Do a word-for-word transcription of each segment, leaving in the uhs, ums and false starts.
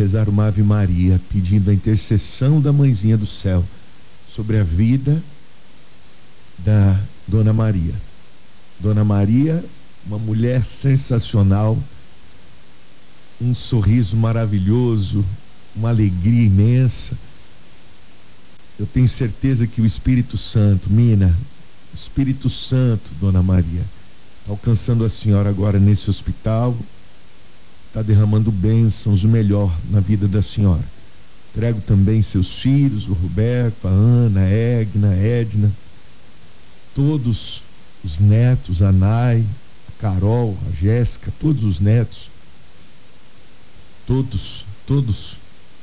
rezar uma Ave Maria, pedindo a intercessão da Mãezinha do Céu sobre a vida da Dona Maria. Dona Maria, uma mulher sensacional, um sorriso maravilhoso, uma alegria imensa. Eu tenho certeza que o Espírito Santo, Mina, o Espírito Santo, Dona Maria, alcançando a senhora agora nesse hospital, está derramando bênçãos, o melhor na vida da senhora. Entrego também seus filhos, o Roberto, a Ana, a Egna, a Edna, todos os netos, a Nai, a Carol, a Jéssica, todos os netos, todos, todos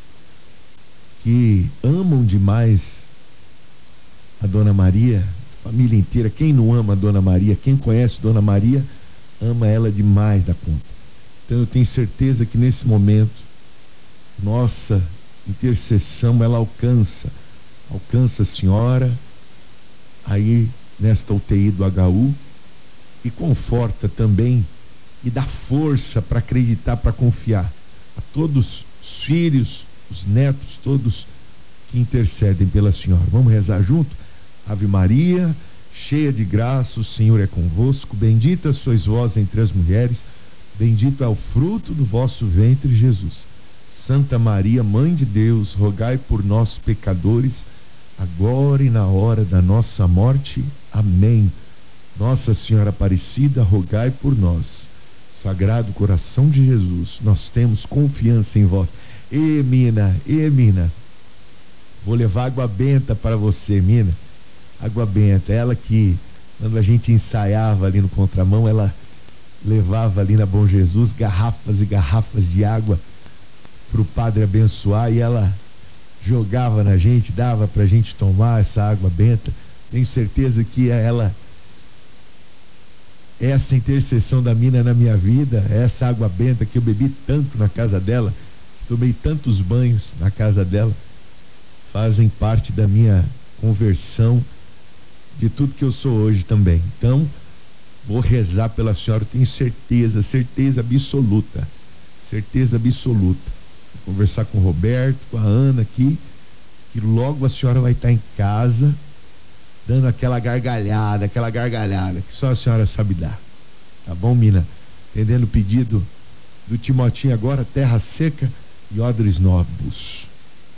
que amam demais a Dona Maria, família inteira. Quem não ama a Dona Maria, quem conhece Dona Maria, ama ela demais da conta. Então eu tenho certeza que nesse momento nossa intercessão ela alcança, alcança a senhora aí nesta U T I do H U e conforta também e dá força para acreditar, para confiar a todos os filhos, os netos, todos que intercedem pela senhora. Vamos rezar junto? Ave Maria, cheia de graça, o Senhor é convosco, bendita sois vós entre as mulheres, bendito é o fruto do vosso ventre, Jesus. Santa Maria, Mãe de Deus, rogai por nós pecadores, agora e na hora da nossa morte. Amém. Nossa Senhora Aparecida, rogai por nós. Sagrado Coração de Jesus, nós temos confiança em vós. E Mina, e Mina, vou levar água benta para você, Mina. Água benta, ela que quando a gente ensaiava ali no contramão, ela levava ali na Bom Jesus garrafas e garrafas de água para o padre abençoar, e ela jogava na gente, dava para a gente tomar essa água benta. Tenho certeza que ela, essa intercessão da Mina na minha vida, essa água benta que eu bebi tanto na casa dela, tomei tantos banhos na casa dela, fazem parte da minha conversão, de tudo que eu sou hoje também. Então vou rezar pela senhora, eu tenho certeza, certeza absoluta, certeza absoluta. Vou conversar com o Roberto, com a Ana aqui, que logo a senhora vai estar em casa, dando aquela gargalhada, aquela gargalhada que só a senhora sabe dar. Tá bom, Mina? Entendendo o pedido do Timotinho agora, terra seca e odres novos.